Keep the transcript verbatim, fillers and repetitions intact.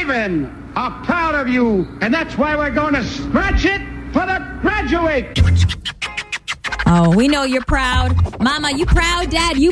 Raven are proud of you, and that's why we're going to scratch it for the graduate. Oh, we know you're proud. Mama, you proud? Dad, you